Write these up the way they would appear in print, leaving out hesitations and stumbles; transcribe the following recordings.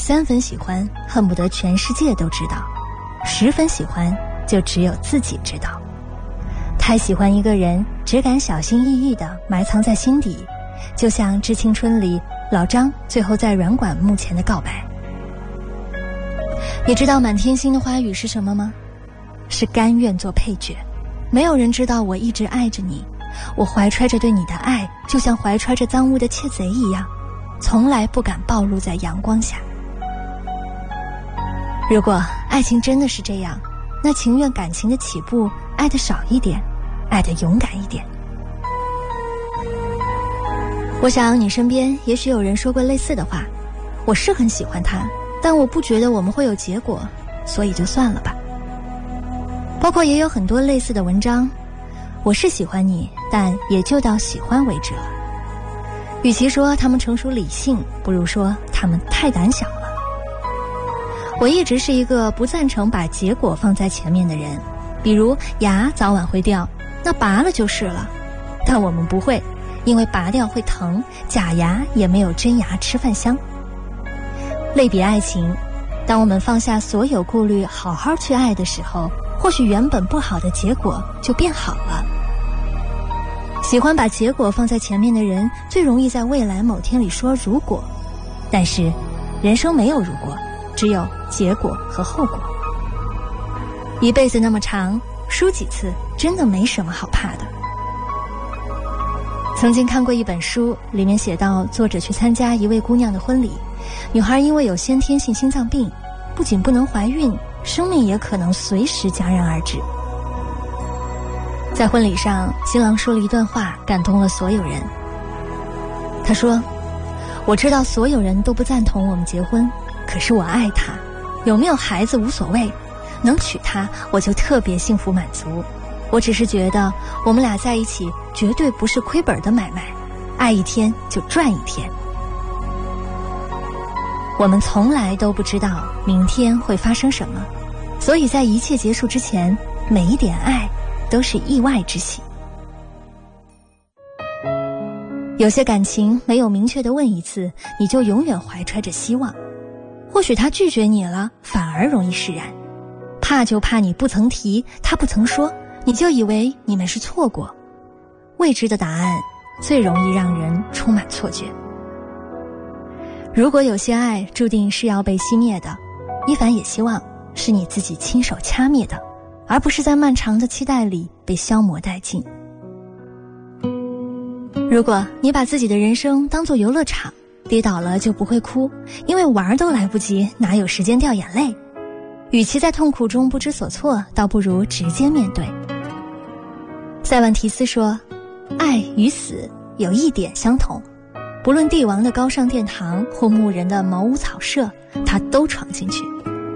3分喜欢恨不得全世界都知道，10分喜欢就只有自己知道。太喜欢一个人，只敢小心翼翼地埋藏在心底，就像《致青春》里老张最后在软管墓前的告白。你知道满天星的花语是什么吗？是甘愿做配角。没有人知道我一直爱着你，我怀揣着对你的爱，就像怀揣着赃物的窃贼一样，从来不敢暴露在阳光下。如果爱情真的是这样，那情愿感情的起步爱得少一点，爱得勇敢一点。我想你身边也许有人说过类似的话，我是很喜欢他，但我不觉得我们会有结果，所以就算了吧。包括也有很多类似的文章，我是喜欢你，但也就到喜欢为止了。与其说他们成熟理性，不如说他们太胆小了。我一直是一个不赞成把结果放在前面的人，比如牙早晚会掉，那拔了就是了。但我们不会，因为拔掉会疼，假牙也没有真牙吃饭香。类比爱情，当我们放下所有顾虑，好好去爱的时候，或许原本不好的结果就变好了。喜欢把结果放在前面的人，最容易在未来某天里说如果，但是人生没有如果，只有结果和后果。一辈子那么长，输几次真的没什么好怕的。曾经看过一本书，里面写到作者去参加一位姑娘的婚礼，女孩因为有先天性心脏病，不仅不能怀孕，生命也可能随时戛然而止。在婚礼上，新郎说了一段话，感动了所有人。他说，我知道所有人都不赞同我们结婚，可是我爱他，有没有孩子无所谓，能娶她我就特别幸福满足。我只是觉得我们俩在一起绝对不是亏本的买卖，爱一天就赚一天。我们从来都不知道明天会发生什么，所以在一切结束之前，每一点爱都是意外之喜。有些感情没有明确的问一次，你就永远怀揣着希望。或许他拒绝你了，反而容易释然。怕就怕你不曾提，他不曾说，你就以为你们是错过。未知的答案最容易让人充满错觉。如果有些爱注定是要被熄灭的，一凡也希望是你自己亲手掐灭的，而不是在漫长的期待里被消磨殆尽。如果你把自己的人生当作游乐场，跌倒了就不会哭，因为玩都来不及，哪有时间掉眼泪？与其在痛苦中不知所措，倒不如直接面对。塞万提斯说，爱与死有一点相同，不论帝王的高尚殿堂或牧人的茅屋草舍，他都闯进去。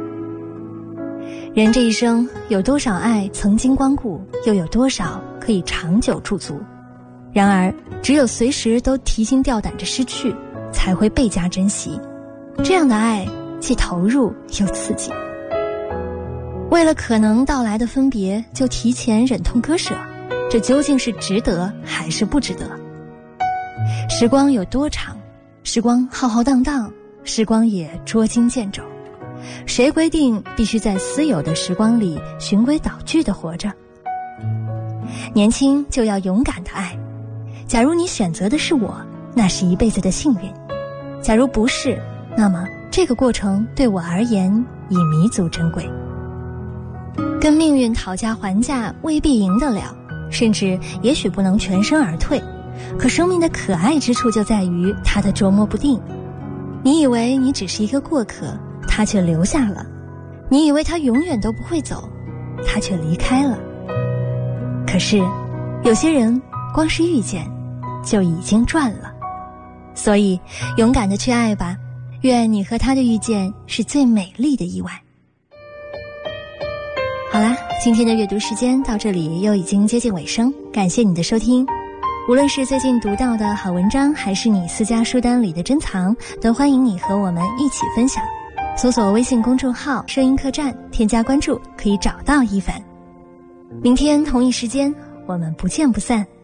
人这一生有多少爱曾经光顾，又有多少可以长久驻足？然而只有随时都提心吊胆着失去，才会倍加珍惜。这样的爱既投入又刺激。为了可能到来的分别，就提前忍痛割舍，这究竟是值得还是不值得？时光有多长？时光浩浩荡荡，时光也捉襟见肘。谁规定必须在私有的时光里循规蹈矩地活着？年轻就要勇敢地爱。假如你选择的是我，那是一辈子的幸运。假如不是，那么这个过程对我而言已弥足珍贵。跟命运讨价还价未必赢得了，甚至也许不能全身而退，可生命的可爱之处就在于它的捉摸不定。你以为你只是一个过客，他却留下了；你以为他永远都不会走，他却离开了。可是有些人光是遇见就已经赚了，所以勇敢地去爱吧，愿你和他的遇见是最美丽的意外。好啦，今天的阅读时间到这里又已经接近尾声，感谢你的收听。无论是最近读到的好文章，还是你私家书单里的珍藏，都欢迎你和我们一起分享。搜索微信公众号声音客栈，添加关注可以找到一凡。明天同一时间我们不见不散。